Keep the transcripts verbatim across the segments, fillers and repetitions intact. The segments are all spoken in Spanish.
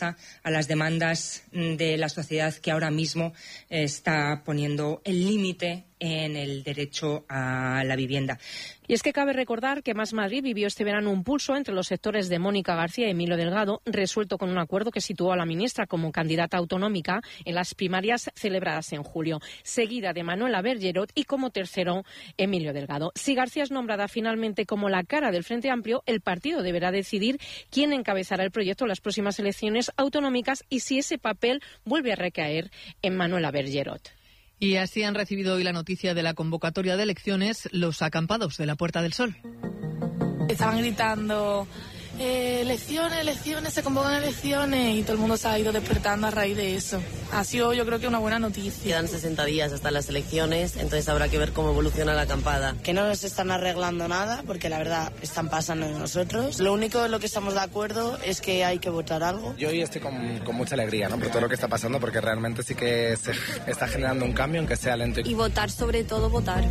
respuesta a las demandas de la sociedad que ahora mismo está poniendo el límite en el derecho a la vivienda. Y es que cabe recordar que Más Madrid vivió este verano un pulso entre los sectores de Mónica García y Emilio Delgado, resuelto con un acuerdo que situó a la ministra como candidata autonómica en las primarias celebradas en julio, seguida de Manuela Bergerot y como tercero Emilio Delgado. Si García es nombrada finalmente como la cara del Frente Amplio, el partido deberá decidir quién encabezará el proyecto en las próximas elecciones autonómicas y si ese papel vuelve a recaer en Manuela Bergerot. Y así han recibido hoy la noticia de la convocatoria de elecciones los acampados de la Puerta del Sol. Estaban gritando, eh, elecciones, elecciones, se convocan elecciones, y todo el mundo se ha ido despertando a raíz de eso. Ha sido, yo creo que una buena noticia. Quedan sesenta días hasta las elecciones, entonces habrá que ver cómo evoluciona la acampada. Que no nos están arreglando nada, porque la verdad están pasando de nosotros. Lo único en lo que estamos de acuerdo es que hay que votar algo. Yo hoy estoy con, con mucha alegría, ¿no?, por todo lo que está pasando, porque realmente sí que se está generando un cambio, aunque sea lento. Y votar, sobre todo votar.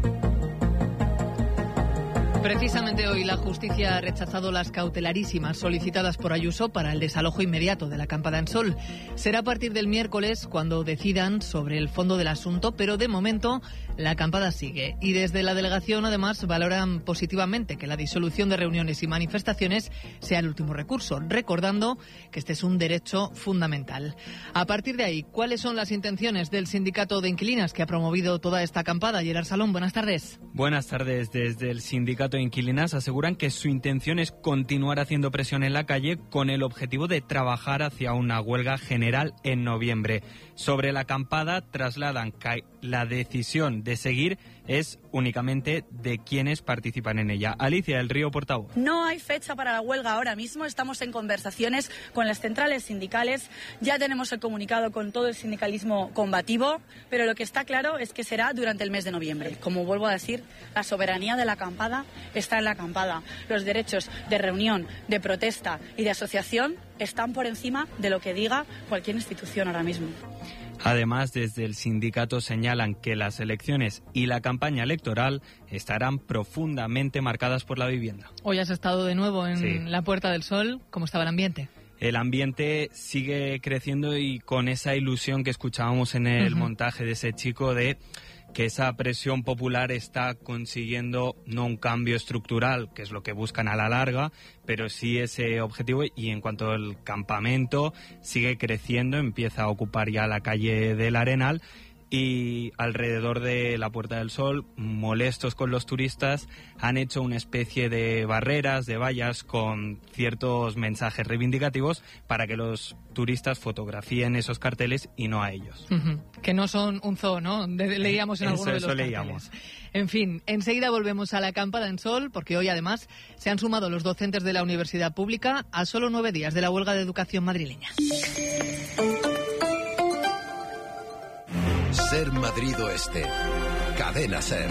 Precisamente hoy la justicia ha rechazado las cautelarísimas solicitadas por Ayuso para el desalojo inmediato de la acampada en Sol. Será a partir del miércoles cuando decidan sobre el fondo del asunto, pero de momento la acampada sigue. Y desde la delegación, además, valoran positivamente que la disolución de reuniones y manifestaciones sea el último recurso, recordando que este es un derecho fundamental. A partir de ahí, ¿cuáles son las intenciones del sindicato de inquilinas que ha promovido toda esta acampada? Gerard Salón, buenas tardes. Buenas tardes. Desde el sindicato de inquilinas aseguran que su intención es continuar haciendo presión en la calle con el objetivo de trabajar hacia una huelga general en noviembre. Sobre la acampada trasladan que la decisión de seguir es únicamente de quienes participan en ella. Alicia del Río, portavoz. No hay fecha para la huelga ahora mismo, estamos en conversaciones con las centrales sindicales, ya tenemos el comunicado con todo el sindicalismo combativo, pero lo que está claro es que será durante el mes de noviembre. Como vuelvo a decir, la soberanía de la acampada está en la acampada. Los derechos de reunión, de protesta y de asociación están por encima de lo que diga cualquier institución ahora mismo. Además, desde el sindicato señalan que las elecciones y la campaña electoral estarán profundamente marcadas por la vivienda. Hoy has estado de nuevo en sí. la Puerta del Sol. ¿Cómo estaba el ambiente? El ambiente sigue creciendo y con esa ilusión que escuchábamos en el uh-huh. montaje de ese chico de que esa presión popular está consiguiendo no un cambio estructural, que es lo que buscan a la larga, pero sí ese objetivo. Y en cuanto al campamento, sigue creciendo, empieza a ocupar ya la calle del Arenal. Y alrededor de la Puerta del Sol, molestos con los turistas, han hecho una especie de barreras, de vallas con ciertos mensajes reivindicativos para que los turistas fotografíen esos carteles y no a ellos. Uh-huh. Que no son un zoo, ¿no? De, leíamos en eso, alguno de los eso carteles. leíamos. En fin, enseguida volvemos a la acampada en Sol, porque hoy además se han sumado los docentes de la Universidad Pública a solo nueve días de la huelga de educación madrileña. Ser Madrid Oeste. Cadena Ser.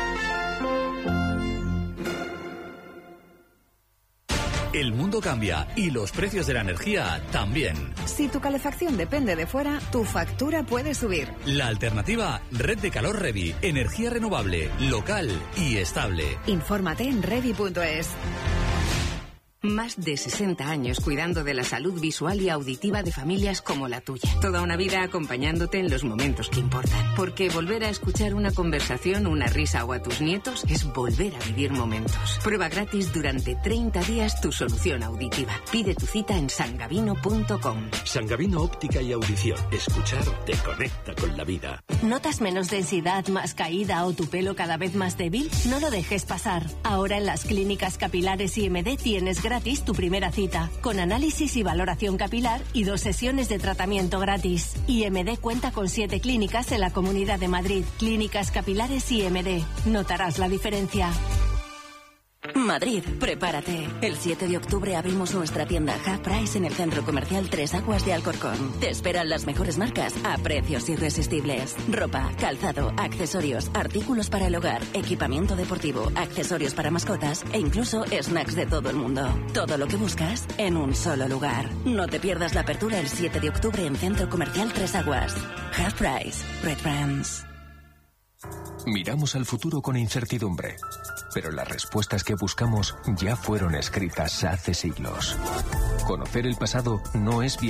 El mundo cambia y los precios de la energía también. Si tu calefacción depende de fuera, tu factura puede subir. La alternativa, Red de Calor Revi. Energía renovable, local y estable. Infórmate en revi punto es. Más de sesenta años cuidando de la salud visual y auditiva de familias como la tuya. Toda una vida acompañándote en los momentos que importan. Porque volver a escuchar una conversación, una risa o a tus nietos es volver a vivir momentos. Prueba gratis durante treinta días tu solución auditiva. Pide tu cita en sangavino punto com. Sangavino Óptica y Audición. Escuchar te conecta con la vida. ¿Notas menos densidad, más caída o tu pelo cada vez más débil? No lo dejes pasar. Ahora en las clínicas capilares I M D tienes gratis tu primera cita, con análisis y valoración capilar y dos sesiones de tratamiento gratis. I M D cuenta con siete clínicas en la Comunidad de Madrid. Clínicas capilares I M D. Notarás la diferencia. Madrid, prepárate. El siete de octubre abrimos nuestra tienda Half Price en el Centro Comercial Tres Aguas de Alcorcón. Te esperan las mejores marcas a precios irresistibles. Ropa, calzado, accesorios, artículos para el hogar, equipamiento deportivo, accesorios para mascotas e incluso snacks de todo el mundo. Todo lo que buscas en un solo lugar. No te pierdas la apertura el siete de octubre en Centro Comercial Tres Aguas. Half Price, Red Brands. Miramos al futuro con incertidumbre, pero las respuestas que buscamos ya fueron escritas hace siglos. Conocer el pasado no es bien.